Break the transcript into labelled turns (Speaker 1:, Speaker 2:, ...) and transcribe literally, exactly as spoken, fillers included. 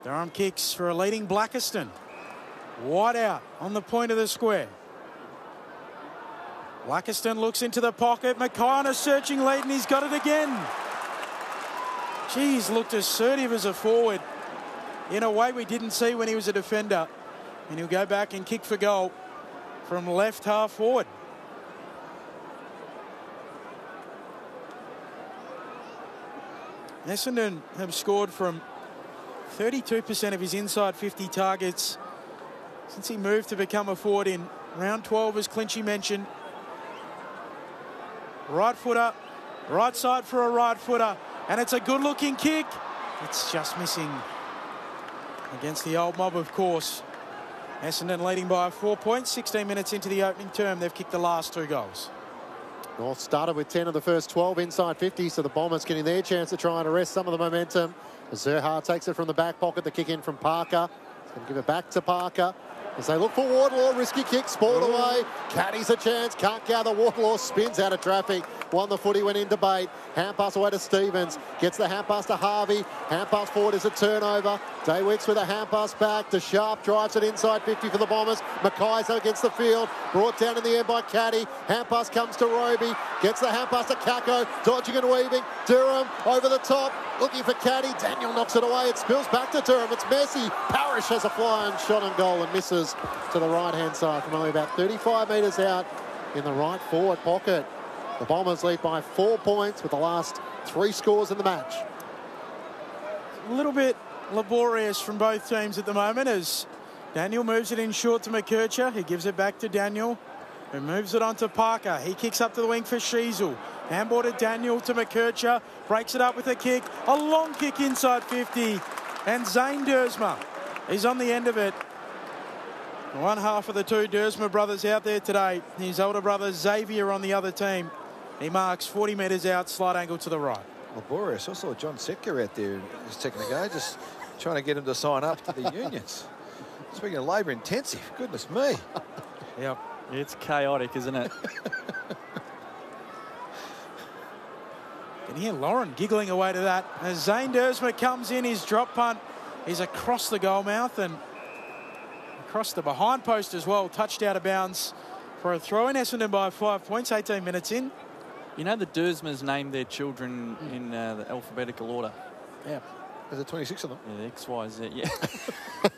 Speaker 1: Durham kicks for a leading Blackiston. Wide out on the point of the square. Blackiston looks into the pocket. Mackay on a searching lead, and he's got it again. Geez, looked assertive as a forward in a way we didn't see when he was a defender. And he'll go back and kick for goal from left half forward. Essendon have scored from thirty-two percent of his inside fifty targets since he moved to become a forward in round twelve, as Clinchy mentioned. Right footer, right side for a right footer, and it's a good looking kick. It's just missing against the old mob, of course. Essendon leading by four points, sixteen minutes into the opening term. They've kicked the last two goals.
Speaker 2: North started with ten of the first twelve inside fifty, so the Bombers getting their chance to try and arrest some of the momentum. Zerha takes it from the back pocket, the kick in from Parker. He's going to give it back to Parker as they look for Wardlaw. Risky kick, spoiled Ooh. away. Caddy's a chance, can't gather. Wardlaw spins out of traffic. Won the footy, went in debate. Hand pass away to Stevens. Gets the hand pass to Harvey. Hand pass forward is a turnover. Daywicks with a hand pass back to Sharp. Drives it inside fifty for the Bombers. Mackay's against the field. Brought down in the air by Caddy. Hand pass comes to Roby. Gets the hand pass to Kako. Dodging and weaving. Durham over the top. Looking for Caddy. Daniel knocks it away. It spills back to Durham. It's Messi. Parrish has a fly-on shot on goal and misses to the right-hand side from only about thirty-five metres out in the right forward pocket. The Bombers lead by four points with the last three scores in the match.
Speaker 1: A little bit laborious from both teams at the moment as Daniel moves it in short to McKercher. He gives it back to Daniel, who moves it on to Parker. He kicks up to the wing for Sheasel. Handball to Daniel to McKercher. Breaks it up with a kick. A long kick inside fifty. And Zane Dersma is on the end of it. One half of the two Dersma brothers out there today. His older brother Xavier on the other team. He marks forty metres out, slight angle to the right.
Speaker 3: Laborious. I saw John Setka out there just a second ago, just trying to get him to sign up to the unions. Speaking of labour intensive, goodness me.
Speaker 4: Yep, it's chaotic, isn't it?
Speaker 1: Can hear Lauren giggling away to that. As Zane Dersma comes in, his drop punt is across the goal mouth and across the behind post as well. Touched out of bounds for a throw in. Essendon by five points, eighteen minutes in.
Speaker 4: You know the Dersmas named their children in uh, the alphabetical order.
Speaker 1: Yeah.
Speaker 3: There's a twenty-six of them.
Speaker 4: Yeah, X, Y, Z, yeah.